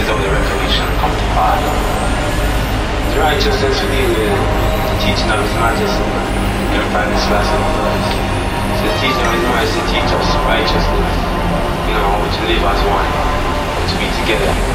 is of the revelation come to pass. His righteousness we deal with the teaching of His Majesty, Emperor Selassie I. So the teaching of His Majesty teach us righteousness, to live as one, to be together.